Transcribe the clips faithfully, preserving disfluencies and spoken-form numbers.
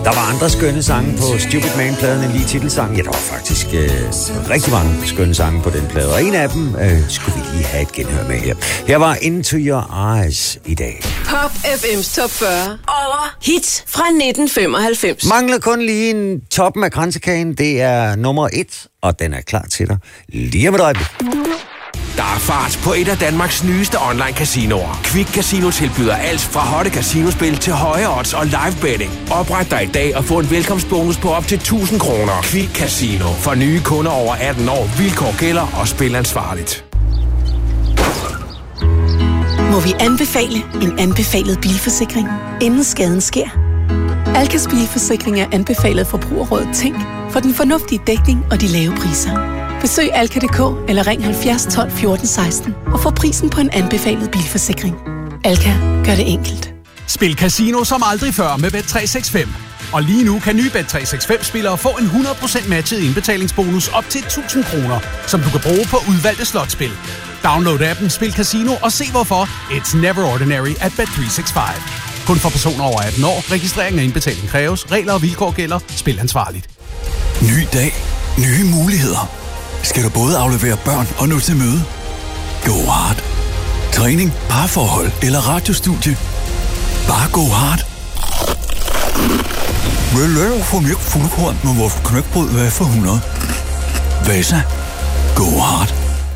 Der var andre skønne sange på Stupid Man-pladen end lige titelsangen. Ja, der var faktisk øh, rigtig mange skønne sange på den plade, og en af dem øh, skulle vi lige have et genhør med her. Her var Into Your Eyes i dag. Pop F M's top fyrre over hits fra nitten femoghalvfems. Mangler kun lige en toppen af kransekagen. Det er nummer et, og den er klar til dig lige om et øjeblik. Der er fart på et af Danmarks nyeste online-casinoer. Quick Casino tilbyder alt fra hotte casinospil til høje odds og live betting. Opret dig i dag og få en velkomstbonus på op til tusind kroner. Quick Casino. For nye kunder over atten år. Vilkår gælder og spil ansvarligt. Må vi anbefale en anbefalet bilforsikring, inden skaden sker? Alkas bilforsikring er anbefalet Forbrugerrådet Tænk for den fornuftige dækning og de lave priser. Besøg alka punktum d k eller ring halvfjerds tolv fjorten seksten og få prisen på en anbefalet bilforsikring. Alka gør det enkelt. Spil casino som aldrig før med Bet tre seks fem. Og lige nu kan nye Bet tre seks fem-spillere få en hundrede procent matchet indbetalingsbonus op til tusind kroner, som du kan bruge på udvalgte slotspil. Download appen Spil Casino og se hvorfor it's never ordinary at Bet tre seks fem. Kun for personer over atten år. Registrering og indbetaling kræves. Regler og vilkår gælder. Spil ansvarligt. Ny dag. Nye muligheder. Skal du både aflevere børn og nå til møde? Go hard. Træning, parforhold eller radiostudie? Bare go hard. Vil du få mere fuldkorn med vores knækbrød, hvad for hundrede? Vasa. Go hard.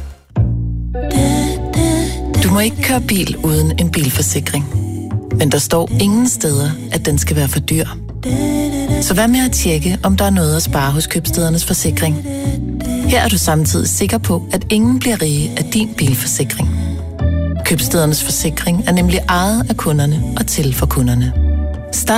Du må ikke køre bil uden en bilforsikring. Men der står ingen steder, at den skal være for dyr. Så hvad med at tjekke, om der er noget at spare hos Købstædernes Forsikring? Her er du samtidig sikker på, at ingen bliver rige af din bilforsikring. Købstædernes Forsikring er nemlig ejet af kunderne og til for kunderne. Start